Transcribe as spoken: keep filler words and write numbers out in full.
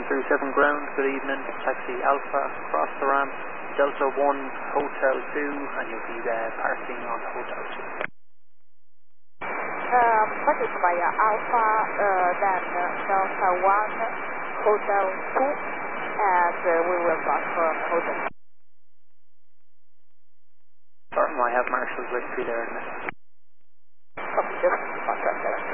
three seven ground, good evening, taxi Alpha, cross the ramp, Delta one, Hotel two, and you'll be there parking on Hotel two. Uh, package via Alpha, uh, then Delta one, Hotel two, and uh, we will back from Hotel two. Sorry, I have marshals with you there in a minute.